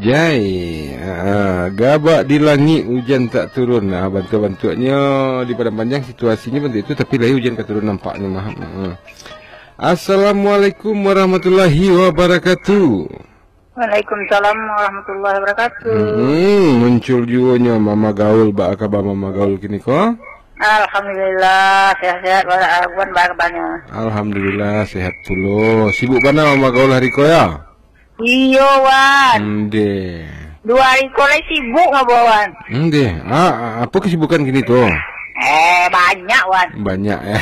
Jai, gabak di langit hujan tak turun. Bantu-bantunya di Padang Panjang situasinya bentuk itu, tapi lagi hujan tak turun nampaknya mah. Assalamualaikum warahmatullahi wabarakatuh. Waalaikumsalam warahmatullahi wabarakatuh. Muncul juanya Mama Gaul, bak kabar Mama Gaul kini kok? Alhamdulillah sehat-sehat wala aguan banyak. Alhamdulillah sehat dulu. Sibuk mana Mama Gaul hari ko ya? Iyo wan. Nde. 2 hari kolai sibuk ngabawan. Nde. Apa kesibukan gini tuh? Banyak wan. Banyak ya.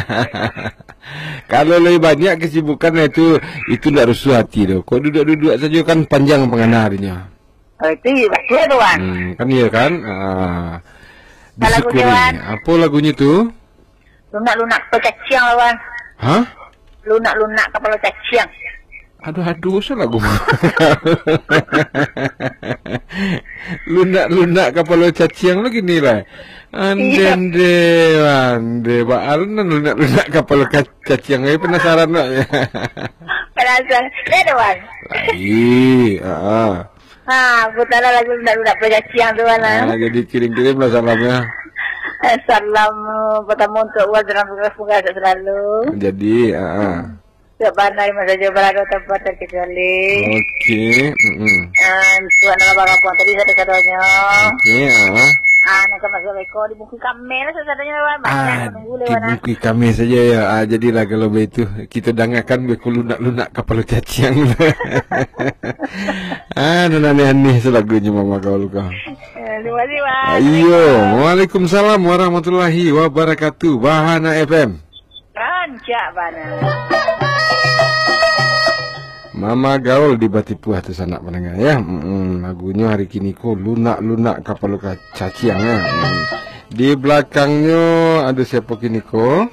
Kalau lebih banyak kesibukan itu tidak rusuh hati tuh. Kok duduk-duduk saja kan panjang penganarnya. Itu betul tuh wan. Kan iya kan? Disyukuri. Apa lagunya tuh? Lunak-lunak pecaciang lawan. Hah? Lunak-lunak kepala caciang. Aduh, lagu mah. Lunak-lunak kepala caciang lagi nih lah. Ande, baalan lunak-lunak kepala caciang. Penasaran lah. Penasaran. Wan. Lagi, putara lagu lunak-lunak pecaciang tuh wan. Jadi kirim-kirim lah salamnya. Salam pertama untuk wajah semoga selalu. Jadi, Bandai masa jauh berada tempat terkecuali. Oke. Tuan nama bagaimana tadi saya kadonya. Oke. Nak masuk leko di buku kamera sesadanya lawan. Di buku kami saja ya. Jadilah kalau begitu kita dangakan beku lunak-lunak kepala caciang. Aneh-aneh selagunya Mama Gaul kau. Terima kasih Pak. Ayo, Waalaikumsalam warahmatullahi wabarakatuh. Bahana FM. Rancak bana. Mama Gaul di Batipuah tu sanak pendengar ya. Lagunya hari kini ko lunak-lunak kapal caciang ya. Di belakangnya ada siapa kini ko?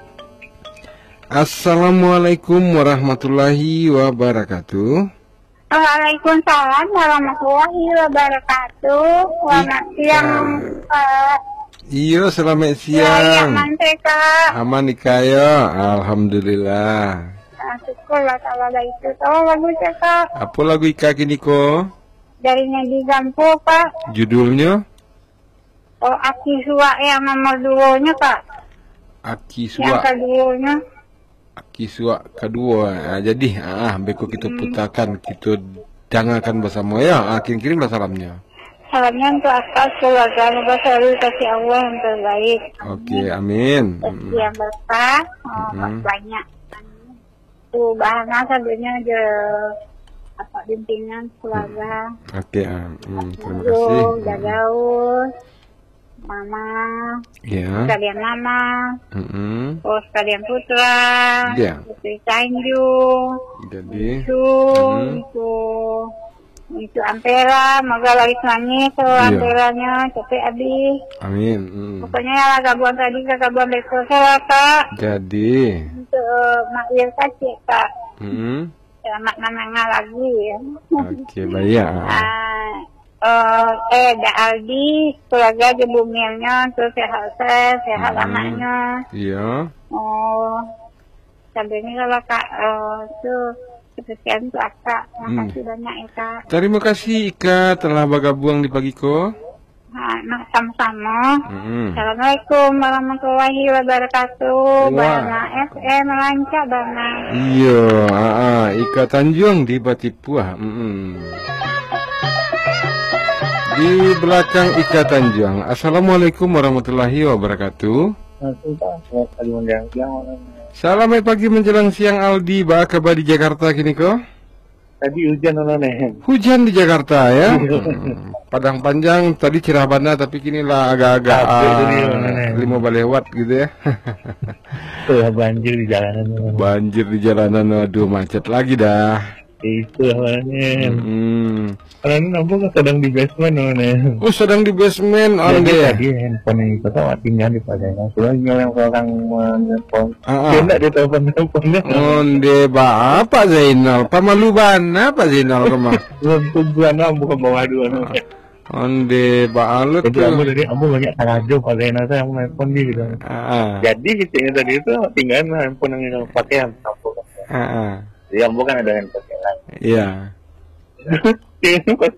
Assalamualaikum warahmatullahi wabarakatuh. Waalaikumsalam warahmatullahi wabarakatuh. Selamat siang Pak. Iya, selamat siang. Ya, aman Kak. Aman nikah ya. Alhamdulillah. Syukurlah kalau ada itu. Tahu lagu Kak? Apa lagu Ika kini ko? Dari Nedi Gampo Pak. Judulnya? Oh, Aki Suwa yang nomor 2-nya Kak. Aki Suwa. Yang keduanya. Aki Suwa kedua. Jadi, beko kita putarkan, kita dangakan bersama ya. Kirim-kirim salamnya. Salamnya untuk atas keluarga, semoga selalu kasih Allah yang terbaik. Oke, amin. Yang berkah, banyak. Tuh bahannya sabunnya aja bimbingan keluarga. Oke, terima kasih. Jagaus, mama, ya. sekalian mama, sekalian putra, putri Tanjung, jadi, itu Ampera, moga lagi nangis Amperanya capek abis. Amin. Pokoknya ya gabungan tadi ke gabungan besok Kak. Jadi untuk Mak Irka cik Kak. Selamat namanya lagi ya. Oke, baik ya. Da Aldi, keluarga Jebumilnya, terus sehat anaknya. Iya. Sambil ini kalau Kak tuh sekian tuh Kak. Terima kasih banyak ya Kak. Terima kasih Ika telah bergabung di pagi ko. Sama-sama. Assalamualaikum warahmatullahi wabarakatuh. Bahana FM lancar banget. Iya, Ika Tanjung di Batipuah. Di belakang Ika Tanjung. Assalamualaikum warahmatullahi wabarakatuh. Selamat pagi menjelang siang Aldi, ba kabar di Jakarta kini ko? Tadi hujan nih. Hujan di Jakarta ya. Padang Panjang tadi cerah bana tapi kini lah agak-agak 5 lewat gitu ya. Banjir di jalanan. Banjir di jalanan, aduh macet lagi dah. Itu awalnya. Karena ini nampak sedang di basement nih. Oh, sedang di basement Tadi handphone yang pesawat tinggal di padanya. Soalnya yang orang menelpon. Dia telepon-teleponnya. Onde ba apa Zainal? Pamaluban apa Zainal kemah? Tujuan bukan bawa dua. Onde ba alut. Jadi ambo banyak radio pada saya yang handphone di gitu. Jadi gitu tadi itu tinggal handphone yang pakai handphone. Jadi ambo kan ada handphone lain. Iya. Pas